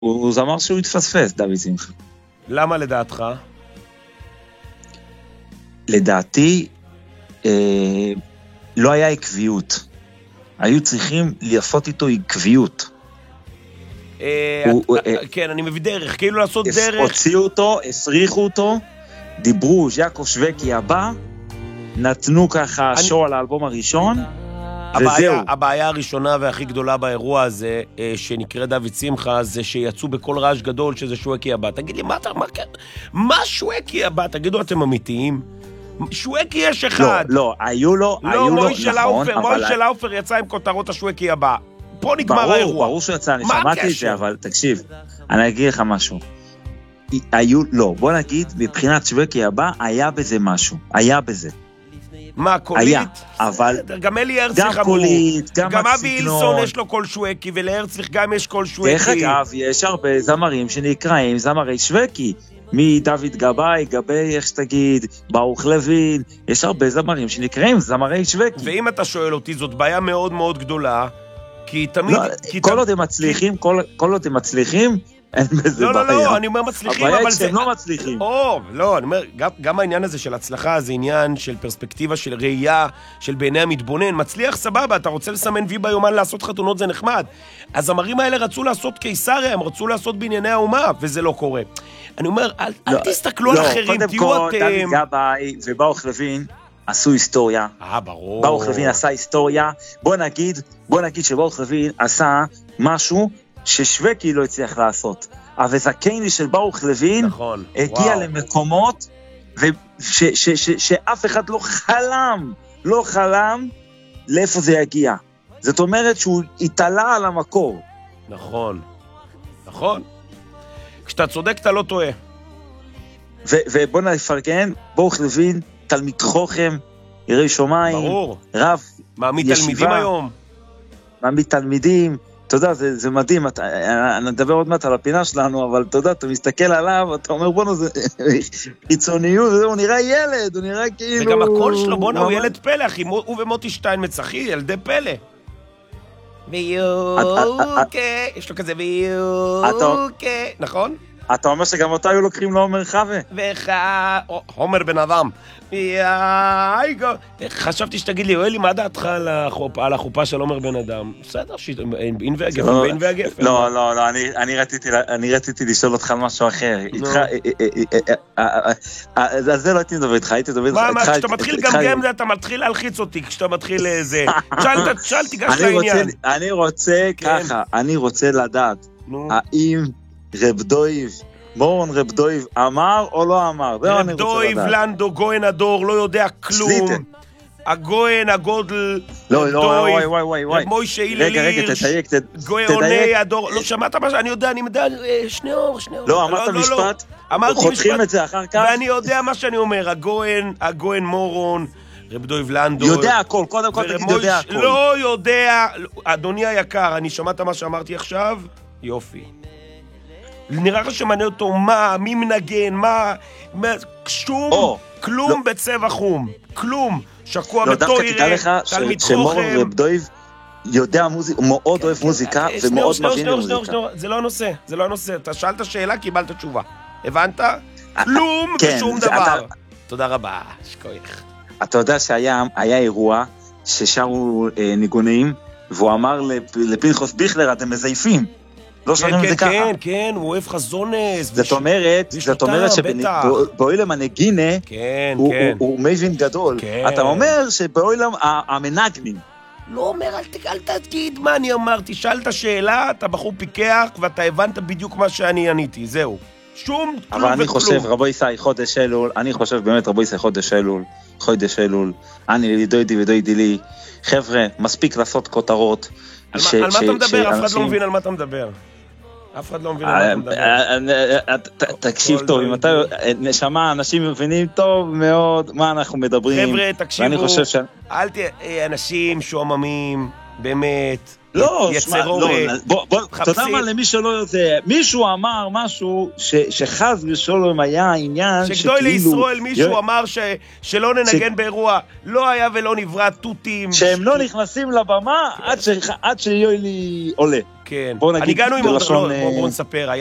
הוא זמר שהוא התפספס, דוד שמחה. למה לדעתך? לדעתי, לא היה עקביות. היו צריכים לעשות איתו עקביות. כן, אני מביא דרך, כאילו לעשות דרך. הוציאו אותו, הסריחו אותו, דיברו, יעקב שווקי הבא, נתנו ככה שואו על האלבום הראשון, וזהו. הבעיה הראשונה והכי גדולה באירוע הזה, שנקרא דוד שמחה, זה שיצאו בכל רעש גדול שזה שווקי הבא. תגיד לי, מה שווקי הבא? תגידו, אתם אמיתיים? שווקי יש אחד. לא, היו לו, נכון, מוישה לאופר יצא עם כותרות השווקי הבא. פה נגמר האירוע. ברור שהוא יצא, אני שמעתי את זה, אבל תקשיב, אני אגיד לך משהו. בוא נגיד, מבחינת שווקי הבא, היה בזה משהו. היה בזה. מה, קולית? היה, אבל... גם אלי הרצליח אמרו. גם קולית, גם גם אבי אילסון יש לו קול שווקי, ולהרצליח גם יש קול שווקי. דרך אגב, יש הרבה זמרים שנקראים זמרי שווקי. מדוד גבאי, גבי, איך שתגיד, ברוך לוין, יש הרבה זמרים שנקראים זמרי שווקי. ואם אתה שואל אותי, זאת בעיה מאוד מאוד גדולה, כי תמיד... כל עוד הם מצליחים, כל עוד הם מצליחים, אין בזה בעיה. לא, אני אומר מצליחים, אבל זה... הבעיה שהם לא מצליחים. לא, אני אומר, גם העניין הזה של הצלחה, זה עניין של פרספקטיבה, של ראייה, של בעיני המתבונן. מצליח, סבבה, אתה רוצה לסמן וי ביומן לעשות חתונות, זה נחמד. הזמרים האלה רצו לעשות קיסריה, הם רצו לעשות בענייני האומה, וזה לא קורה. אני אומר, אל תסתכלו על אחרים, תהיו אתם... דוד גבאי וברוך לוין עשו היסטוריה. ברור. ברוך לוין עשה היסטוריה. בוא נגיד שברוך לוין עשה משהו ששווקי לא הצליח לעשות. הווזקני של ברוך לוין הגיע למקומות שאף אחד לא חלם לאיפה זה יגיע. זאת אומרת שהוא התעלה על המקור. נכון. כשאתה צודק אתה לא טועה. ובוא נפרגן, ברוך לוין, תלמיד חוכם, יראי שמיים, ברור. רב מעמיד תלמידים היום. מעמיד תלמידים, אתה יודע, זה מדהים, נדבר עוד מעט על הפינה שלנו, אבל אתה יודע, אתה מסתכל עליו, אתה אומר, בואו, זה חיצוניות, הוא נראה ילד, הוא נראה כאילו... וגם הקול שלו, בואו, הוא ילד פלא, אחי, הוא ומוטי שטיינמץ, אחי, ילדי פלא. ויוקה, יש לו כזה ויוקה, נכון? אתה אומר שגם אותה היו לוקחים לעומר חווה? עומר בן אדם. חשבתי שתגיד לי, אוהלי, מה דעתך על החופה של עומר בן אדם? בסדר, אין והגפן. לא, אני רציתי לשאול אותך על משהו אחר. על זה לא הייתי מדבר איתך, הייתי מדבר איתך. מה, כשאתה מתחיל גם אתה מתחיל להלחיץ אותי, כשאתה מתחיל זה. שאל תיגש לעניין. אני רוצה לדעת, האם רב דויב, מורון רב דויב אמר או לא אמר? רב דויב, לנדו, גוין הדור, לא יודע כלום. הגוין, הגודל, רב מוישה הילליר, גויוני הדור, לא שמעת מה שאני יודע, אני מדע, שניאור. לא, אמרת משפט, חותכים את זה אחר כך. ואני יודע מה שאני אומר, הגוין מורון, רב דויב לנדו. יודע הכל, קודם כל תגיד יודע הכל. לא יודע, אדוני היקר, אני שמעת מה שאמרתי עכשיו? יופי. נראה לך שמענה אותו מי מנגן, כלום בצבע חום, כלום, שקוע בתור יראה, תלמיד חוכם. שמורון רב דויב יודע מוזיקה, הוא מאוד אוהב מוזיקה ומאוד מבין למוזיקה. זה לא הנושא, אתה שאלת שאלה, קיבלת תשובה. הבנת? כלום ושום דבר. תודה רבה, שכוח. אתה יודע שהיה אירוע ששרו ניגונים, והוא אמר לפנחס ביכלר, אתם מזייפים. לא שרים את זה ככה. כן, הוא אוהב חזונס. זאת אומרת שבאוילם הנגינה הוא מבין גדול. אתה אומר שבאוילם המנגנים. לא אומר, אל תגיד מה אני אמרתי. שאלת שאלה, אתה בחור פיקח, ואתה הבנת בדיוק מה שאני עניתי. זהו. שום כלום. אבל אני חושב, רבו ישראל, חודש אלול, חודש אלול, אני דוידי ודוידי לי. חבר'ה, מספיק לעשות כותרות. על מה אתה מדבר? אף אחד לא מבין על מה אתה מדבר. תקשיב טוב, אם אתה נשמע, אנשים מבינים טוב מאוד מה אנחנו מדברים. חבר'ה, תקשיבו, אל תהיה אנשים שוממים, באמת, לא, יצרור... אתה יודע מה, למי שלא יודע, מישהו אמר משהו שחז ושלום היה עניין שגדול לישראל מישהו אמר שלא ננגן באירוע, לא היה ולא נברא תותים. שהם לא נכנסים לבמה עד שיואלי עולה. כן. הגענו עם עוד, בואו נספר.